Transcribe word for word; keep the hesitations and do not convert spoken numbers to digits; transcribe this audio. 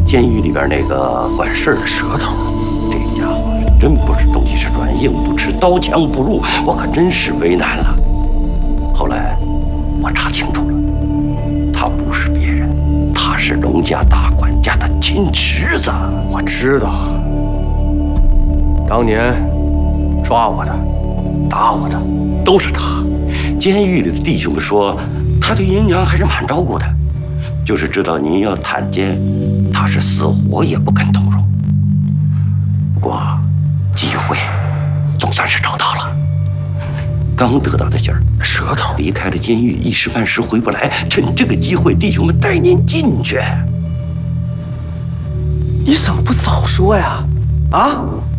监狱里边那个管事的舌头，这家伙真不是东西是软硬不吃，刀枪不入，我可真是为难了。后来我查清楚了，他不是别人，他是龙家大管家的亲侄子。 我知道，当年抓我的、打我的都是他。 监狱里的弟兄们说，他对姨娘还是蛮照顾的，就是知道您要探监，他是死活也不肯动容。不过，机会总算是找到了。刚得到的信儿，舌头离开了监狱，一时半时回不来。趁这个机会，弟兄们带您进去。 你怎么不早说呀？啊？